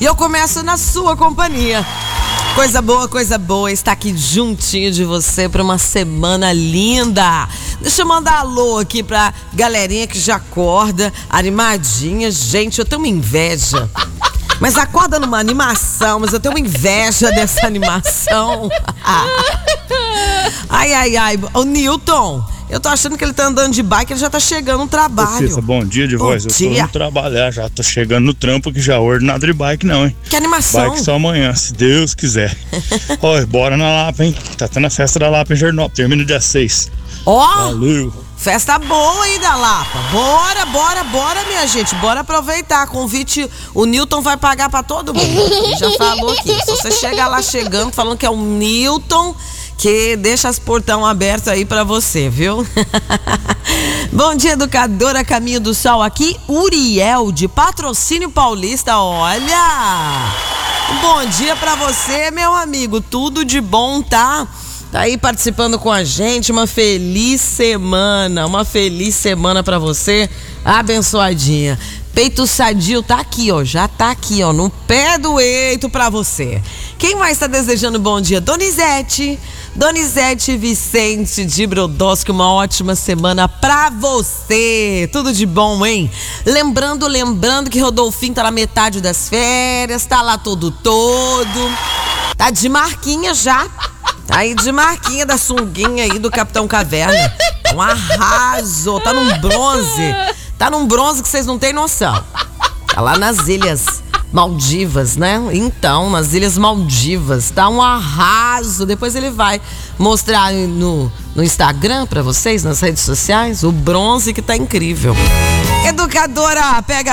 E eu começo na sua companhia. Coisa boa, estar aqui juntinho de você para uma semana linda. Deixa eu mandar alô aqui pra galerinha que já acorda animadinha. Gente, eu tenho uma inveja. Mas acorda numa animação, mas eu tenho uma inveja dessa animação. Ai. O Newton, eu tô achando que ele tá andando de bike, ele já tá chegando no trabalho. Cissa, bom dia de voz. Eu tô indo trabalhar já, tô chegando no trampo que já hoje nada de bike não, hein? Que animação. Bike só amanhã, se Deus quiser. Ó, bora na Lapa, hein? Tá tendo a festa da Lapa em Jernópolis, termina dia 6. Ó! Valeu! Festa boa aí da Lapa. Bora, minha gente. Bora aproveitar. Convite, o Newton vai pagar pra todo mundo. Ele já falou aqui. Se você chegar lá chegando, falando que é o Newton, que deixa as portão abertos aí pra você, viu? Bom dia, educadora Caminho do Sol aqui. Uriel, de Patrocínio Paulista. Olha! Bom dia pra você, meu amigo. Tudo de bom, tá? Tá aí participando com a gente, uma feliz semana pra você, abençoadinha. Peito Sadio tá aqui, ó, já tá aqui, ó, no pé do eito pra você. Quem mais tá desejando bom dia? Donizete Vicente de Brodowski, uma ótima semana pra você. Tudo de bom, hein? Lembrando que Rodolfinho tá na metade das férias, tá lá todo. Tá de marquinha já. Tá aí de marquinha da sunguinha aí do Capitão Caverna. Um arraso, tá num bronze que vocês não têm noção. Tá lá nas Ilhas Maldivas, né? Então, nas Ilhas Maldivas, tá um arraso. Depois ele vai mostrar no Instagram pra vocês, nas redes sociais, o bronze que tá incrível. Educadora, pega